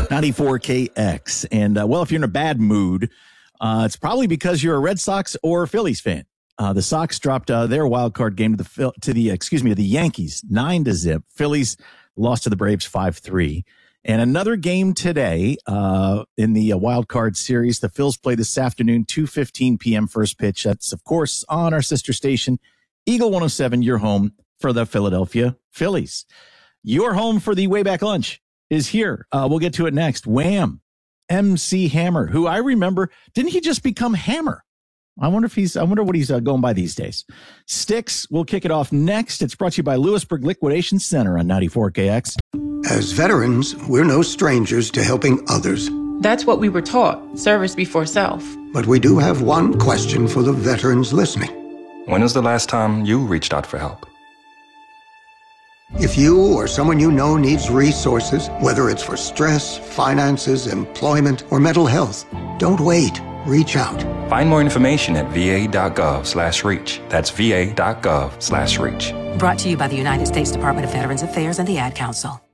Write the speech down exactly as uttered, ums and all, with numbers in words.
ninety-four K X. And, uh, well, if you're in a bad mood, uh, it's probably because you're a Red Sox or Phillies fan. Uh, the Sox dropped uh, their wild card game to the to the excuse me to the Yankees nine to zip. Phillies lost to the Braves five three. And another game today uh, in the uh, wild card series. The Phils play this afternoon, two fifteen p.m. first pitch. That's of course on our sister station, Eagle one oh seven. Your home for the Philadelphia Phillies. Your home for the Way Back Lunch is here. Uh, we'll get to it next. Wham, M C Hammer, who I remember, didn't he just become Hammer? I wonder if he's, I wonder what he's uh, going by these days. Styx, we'll kick it off next. It's brought to you by Lewisburg Liquidation Center on ninety-four K X. As veterans, we're no strangers to helping others. That's what we were taught, service before self. But we do have one question for the veterans listening. When was the last time you reached out for help? If you or someone you know needs resources, whether it's for stress, finances, employment, or mental health, don't wait. Reach out. Find more information at va.gov slash reach. That's va.gov slash reach. Brought to you by the United States Department of Veterans Affairs and the Ad Council.